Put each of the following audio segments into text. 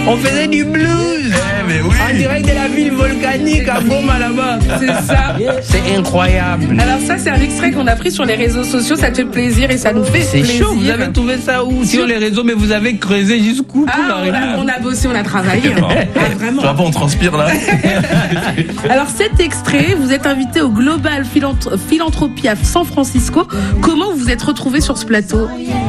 On faisait du blues. Mais oui. En direct de la ville volcanique à Goma là-bas. C'est ça. C'est incroyable. Alors ça, c'est un extrait qu'on a pris sur les réseaux sociaux. Ça te fait plaisir et ça nous fait C'est plaisir. chaud. Vous avez trouvé ça où? Sur les réseaux, mais vous avez creusé jusqu'où pour arriver là? On a bossé, on a travaillé. Vraiment. Tu vois pas, on transpire là. Alors cet extrait, vous êtes invité au Global Philanthropie à San Francisco. Comment vous vous êtes retrouvé sur ce plateau?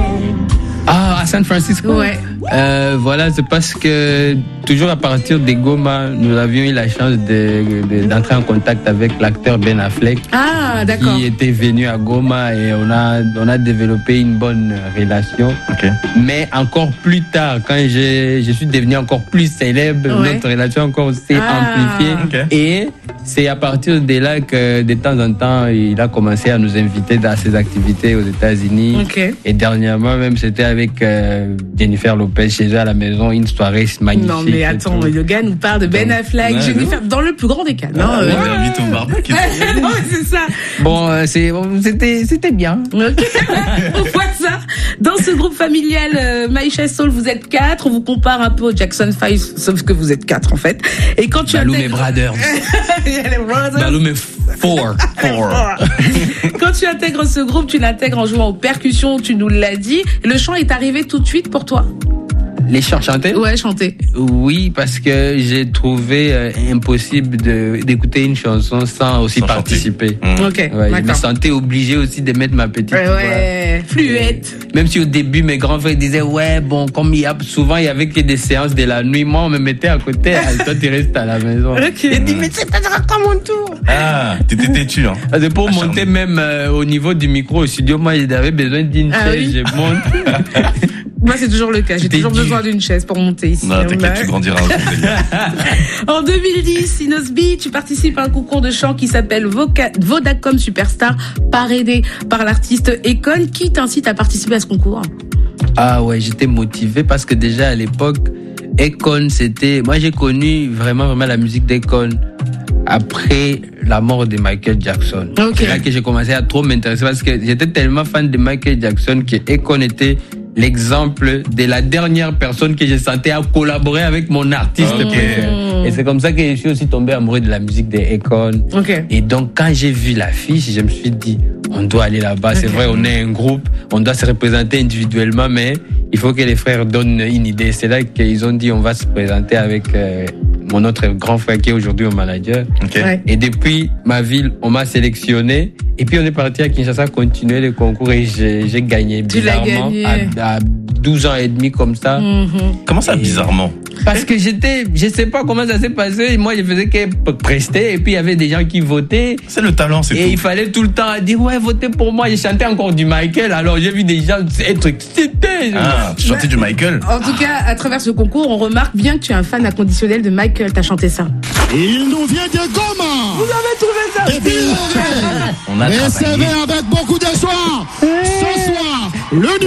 Ah, à San Francisco? Ouais. Voilà, c'est parce que toujours à partir de Goma, nous avions eu la chance d'entrer en contact avec l'acteur Ben Affleck. Ah, d'accord. Qui était venu à Goma et on a développé une bonne relation. Okay. Mais encore plus tard, quand je suis devenu encore plus célèbre, notre relation encore s'est amplifiée. Okay. Et c'est à partir de là que de temps en temps, il a commencé à nous inviter dans ses activités aux États-Unis. Okay. Et dernièrement, même, c'était avec Jennifer Lopez chez eux à la maison, une soirée magnifique. Non, mais attends, le gars nous parle de Ben Affleck, Jennifer, dans le plus grand des cas. Non, on invite au barbecue. Non, c'est ça. Bon, c'était bien. Okay. On voit ça. Dans ce groupe familial, Maïcha Soul, vous êtes 4. On vous compare un peu au Jackson 5, sauf que vous êtes 4 en fait. Et quand tu Balou mes brothers. Balou mes 4. Quand tu intègres ce groupe, tu l'intègres en jouant aux percussions, tu nous l'as dit. Le chant est arrivé tout de suite pour toi? Les chants chantés? Ouais, chanter. Oui, parce que j'ai trouvé impossible d'écouter une chanson sans aussi participer. Ok. Ouais, je me sentais obligé aussi de mettre ma petite voix. Fluette. Même si au début, mes grands frères disaient, ouais, bon, comme souvent il y avait que des séances de la nuit, moi, on me mettait à côté, toi, tu restes à la maison. Okay. Et dit, mais c'est pas quand mon tour. Ah, t'étais têtu, hein. C'est pour monter même au niveau du micro au studio, moi, j'avais besoin d'une chaise, je monte. Moi, c'est toujours le cas. J'ai toujours besoin d'une chaise pour monter ici. Non, t'inquiète, tu grandiras. En 2010, Inosby, tu participes à un concours de chant qui s'appelle Vodacom Superstar, parrainé par l'artiste Akon. Qui t'incite à participer à ce concours? Ah ouais, j'étais motivé parce que déjà à l'époque, Akon, moi j'ai connu vraiment la musique d'Akon après la mort de Michael Jackson. Okay. C'est là que j'ai commencé à trop m'intéresser parce que j'étais tellement fan de Michael Jackson que Akon était l'exemple de la dernière personne que je sentais à collaborer avec mon artiste préféré. Et c'est comme ça que je suis aussi tombé amoureux de la musique de Akon. Okay. Et donc, quand j'ai vu l'affiche, je me suis dit, on doit aller là-bas. C'est vrai, on est un groupe, on doit se représenter individuellement, mais il faut que les frères donnent une idée. C'est là qu'ils ont dit, on va se présenter avec mon autre grand frère qui est aujourd'hui mon manager. Okay. Ouais. Et depuis ma ville, on m'a sélectionné. Et puis on est parti à Kinshasa continuer le concours et j'ai gagné. Tu l'as gagné. À 12 ans et demi comme ça. Comment ça, bizarrement? Parce que je sais pas comment ça s'est passé. Moi, je faisais que prester et puis il y avait des gens qui votaient. C'est le talent, c'est tout. Et il fallait tout le temps dire, ouais, votez pour moi. J'ai chanté encore du Michael. Alors j'ai vu des gens être excités. Ah, tu chantais du Michael? En tout cas, à travers ce concours, on remarque bien que tu es un fan inconditionnel de Michael. T'as chanté ça. Il nous vient de Goma. Vous avez trouvé ça? Et puis, On a et travaillé. c'est avec beaucoup d'espoir. Ce soir, le